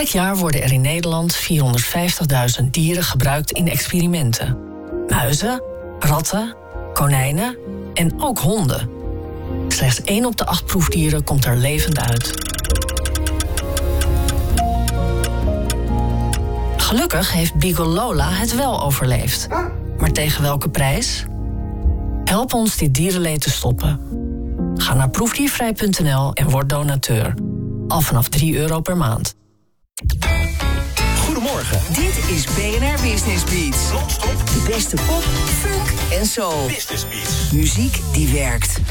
Elk jaar worden er in Nederland 450.000 dieren gebruikt in experimenten. Muizen, ratten, konijnen en ook honden. Slechts 1 op de 8 proefdieren komt er levend uit. Gelukkig heeft Beagle Lola het wel overleefd. Maar tegen welke prijs? Help ons dit dierenleed te stoppen. Ga naar proefdiervrij.nl en word donateur. Al vanaf €3 per maand. Goedemorgen. Dit is BNR Business Beats. Non-stop. De beste pop, funk en soul. Business Beats. Muziek die werkt.